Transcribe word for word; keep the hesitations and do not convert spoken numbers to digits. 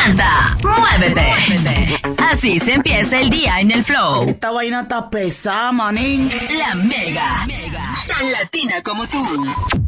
Canta, muévete. Así se empieza el día en el flow. Esta vaina está pesada, manín. La Mega, tan latina como tú.